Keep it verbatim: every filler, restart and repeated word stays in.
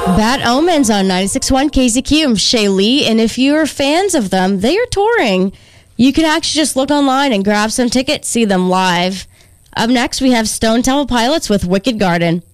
Bad Omens on ninety-six point one K Z Q. I'm Shay Lee, and if you're fans of them, they are touring. You can actually just look online and grab some tickets, see them live. Up next, we have Stone Temple Pilots with Wicked Garden.